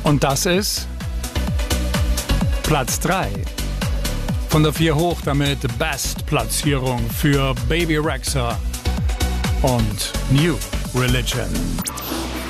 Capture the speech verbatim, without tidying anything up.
Und das ist Platz drei. Von der vier hoch damit Best-Platzierung für Baby Rexha und New Religion.